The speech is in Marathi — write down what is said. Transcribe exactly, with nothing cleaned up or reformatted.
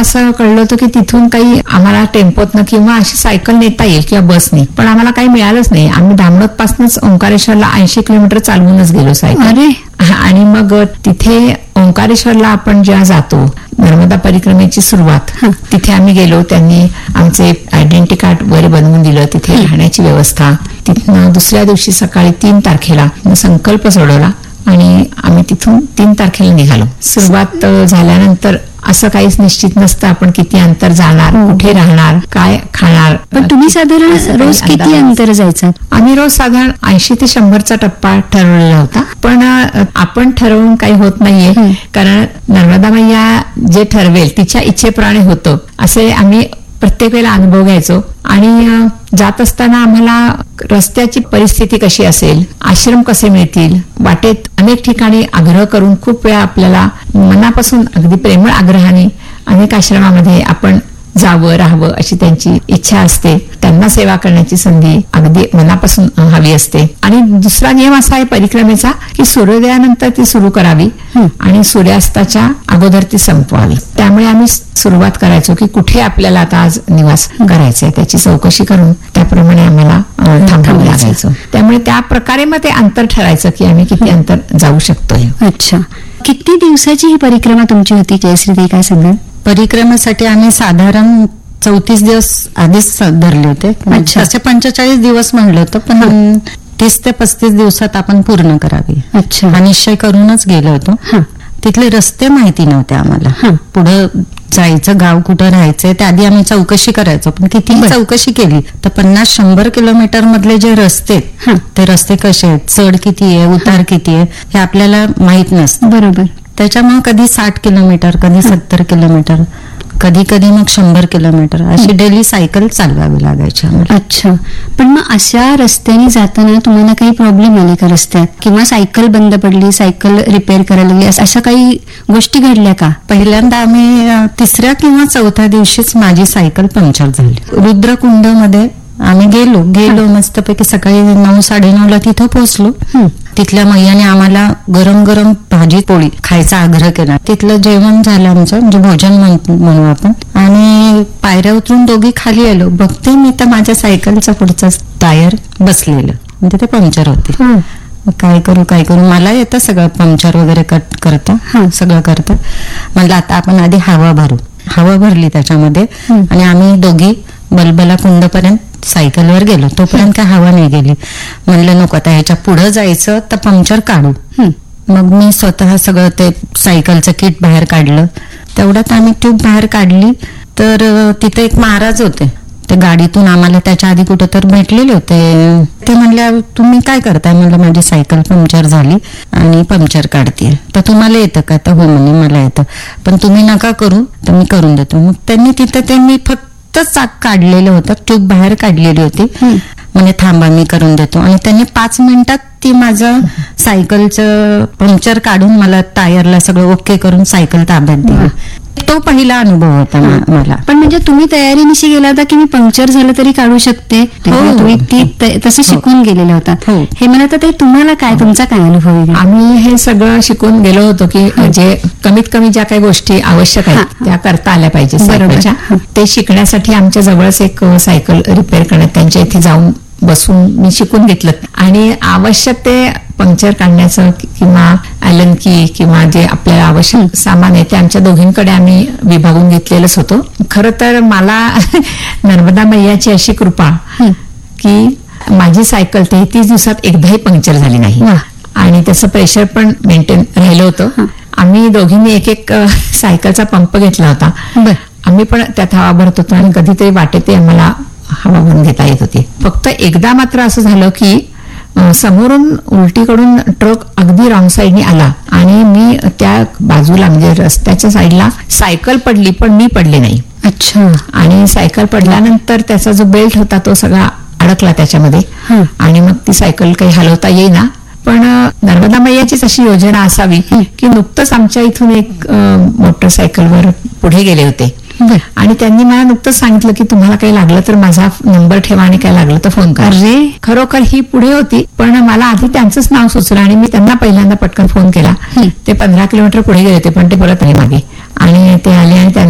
असं कळलं होतं की तिथून काही आम्हाला टेम्पोतनं किंवा अशी सायकल नेता येईल किंवा बसनी, पण आम्हाला काही मिळालंच नाही. आम्ही धामणोद पासूनच ओंकारेश्वरला ऐंशी किलोमीटर चालवूनच गेलो सायकल. अरे आणि मग तिथे ओंकारेश्वरला आपण जेव्हा जातो, नर्मदा परिक्रमेची सुरुवात, तिथे आम्ही गेलो. त्यांनी आमचे आयडेंटिटी कार्ड वगैरे बनवून दिलं. तिथे राहण्याची व्यवस्था. तिथनं दुसऱ्या दिवशी सकाळी तीन तारखेला संकल्प सोडवला आणि आम्ही तिथून तीन तारखेला निघालो. सुरुवात झाल्यानंतर असं काहीच निश्चित नसतं आपण किती अंतर जाणार, कुठे राहणार, काय खाणार. पण तुम्ही साधारण रोज किती अंतर जायचं? आम्ही रोज साधारण ऐंशी ते शंभरचा टप्पा ठरवलेला होता. पण आपण ठरवून काही होत नाहीये, कारण नर्मदा मैया जे ठरवेल तिच्या इच्छेप्रमाणे होतं असे आम्ही प्रत्येक वेळेला अनुभव घ्यायचो. आणि जात असताना आम्हाला रस्त्याची परिस्थिती कशी असेल, आश्रम कसे मिळतील, वाटेत अनेक ठिकाणी आग्रह करून खूप वेळा आपल्याला मनापासून अगदी प्रेमळ आग्रहाने अनेक आश्रमामध्ये आपण जावं राहावं अशी त्यांची इच्छा असते. त्यांना सेवा करण्याची संधी अगदी मनापासून हवी असते. आणि दुसरा नियम असा आहे परिक्रमेचा की सूर्योदयानंतर ती सुरू करावी आणि सूर्यास्ताच्या अगोदर ती संपवावी. त्यामुळे आम्ही सुरुवात करायचो की कुठे आपल्याला आता आज निवास करायचा आहे त्याची चौकशी करून त्याप्रमाणे आम्हाला थांबावं लागायचं. त्यामुळे त्या प्रकारे मग ते अंतर ठरायचं की आम्ही किती अंतर जाऊ शकतोय. अच्छा, किती दिवसाची ही परिक्रमा तुमची होती जयश्री, काय सांगाल? परिक्रमेसाठी आम्ही साधारण चौतीस दिवस आधीच धरले होते. तसे पंचेचाळीस दिवस म्हणलं होतं, पण तीस ते पस्तीस दिवसात आपण पूर्ण करावी अच्छा हा निश्चय करूनच गेलो होतो. तिथले रस्ते माहिती नव्हते आम्हाला. पुढे जायचं, गाव कुठं राहायचंय त्या आधी आम्ही चौकशी करायचो. पण किती चौकशी केली तर पन्नास शंभर किलोमीटर मधले जे रस्ते, ते रस्ते कसे आहेत, चढ किती आहे, उतार किती आहे हे आपल्याला माहित नसतं. बरोबर. त्याच्यामुळे कधी साठ किलोमीटर, कधी सत्तर किलोमीटर, कधी कधी मग शंभर किलोमीटर अशी डेली सायकल चालवावी लागायची. अच्छा, पण मग अशा रस्त्याने जाताना तुम्हाला काही प्रॉब्लेम आले का रस्त्यात, किंवा सायकल बंद पडली, सायकल रिपेअर करायला लागली, अशा काही गोष्टी घडल्या का? पहिल्यांदा आम्ही तिसऱ्या किंवा चौथ्या दिवशीच माझी सायकल पंक्चर झाली. रुद्रकुंड मध्ये आम्ही गेलो गेलो मस्तपैकी सकाळी नऊ साडेनऊ ला तिथं पोहोचलो. तिथल्या मैयाने आम्हाला गरम गरम भाजी पोळी खायचा आग्रह केला. तिथलं जेवण झालं आमचं, म्हणजे भोजन म्हणू आपण. आणि पायऱ्या उतरून दोघी खाली आलो, बघते मी तर माझ्या सायकलचा पुढचा टायर बसलेलं, म्हणजे ते पंक्चर होते. मग काय करू काय करू मला येतं सगळं पंक्चर वगैरे कट करता, सगळं करतं. म्हणलं आता आपण आधी हवा भरू. हवा भरली त्याच्यामध्ये आणि आम्ही दोघी बलबला कुंडपर्यंत सायकलवर गेलो. तोपर्यंत काय हवा नाही गेली. म्हणलं नको आता ह्याच्या पुढं जायचं तर पंक्चर काढू. मग मी स्वतः सगळं ते सायकलचं किट बाहेर काढलं. तेवढ्यात आम्ही ट्यूब बाहेर काढली तर तिथे एक महाराज होते. ते गाडीतून आम्हाला त्याच्या आधी कुठं तर भेटलेले होते. ते म्हणल्या तुम्ही काय करताय? म्हणलं माझी सायकल पंक्चर झाली आणि पंक्चर काढते. तर तुम्हाला येतं का? तर हो म्हणे मला येतं, पण तुम्ही नका करू, तर मी करून देतो. मग त्यांनी तिथं ते मी फक्त चाक काढलेलं होतं, ट्यूब बाहेर काढलेली होती. म्हणजे थांबा मी करून देतो. आणि त्यांनी पाच मिनिटात ती माझं सायकलचं पंक्चर काढून मला टायरला सगळं ओके करून सायकल ताब्यात दिली. तो पहिला अनुभव होता मला. पण म्हणजे तुम्ही तयारीनिशी गेला होता की मी पंक्चर झालं तरी काढू शकते, तुम्ही ती तसं शिकून गेलेला होता. हे म्हणत होते. तुम्हाला काय, तुमचा काय अनुभव आहे? आम्ही हे सगळं शिकून गेलो होतो की जे कमीत कमी ज्या काही गोष्टी आवश्यक आहेत त्या करता आल्या पाहिजे सायकलच्या. ते शिकण्यासाठी आमच्या जवळच एक सायकल रिपेअर करण्यात त्यांच्या इथे जाऊन बसून मी शिकून घेतलं. आणि आवश्यक ते पंक्चर काढण्याचं किंवा ॲलन की किंवा जे आपल्याला आवश्यक सामान आहे ते आमच्या दोघींकडे आम्ही विभागून घेतलेलंच होतं. खरं तर मला नर्मदा मैयाची अशी कृपा की माझी सायकल तेहतीस दिवसात एकदाही पंक्चर झाली नाही आणि त्याचं प्रेशर पण मेंटेन राहिलं होतं. आम्ही दोघींनी एक एक सायकलचा पंप घेतला होता. आम्ही पण त्यात हवा भरत होतो आणि कधीतरी वाटेत आम्हाला हवा भरून घेता येत होती. फक्त एकदा मात्र असं झालं की समोरून उलटीकडून ट्रक अगदी रॉंग साईडने आला आणि मी त्या बाजूला म्हणजे रस्त्याच्या साईडला सायकल पडली पण मी पडले नाही. अच्छा. आणि सायकल पडल्यानंतर त्याचा जो बेल्ट होता तो सगळा अडकला त्याच्यामध्ये आणि मग ती सायकल काही हलवता येईना. पण नर्मदा मैयाचीच अशी योजना असावी की नुकतंच आमच्या इथून एक मोटरसायकलवर पुढे गेले होते आणि त्यांनी मला नुकतंच सांगितलं की तुम्हाला काही लागलं तर माझा नंबर ठेवा आणि काय लागलं तर फोन करा. अरे खरोखर ही पुढे होती पण मला आधी त्यांचंच नाव सुचलं आणि मी त्यांना पहिल्यांदा पटकन फोन केला. ते पंधरा किलोमीटर पुढे गेले होते पण ते परत आले मागे आणि ते आले आणि त्यांनी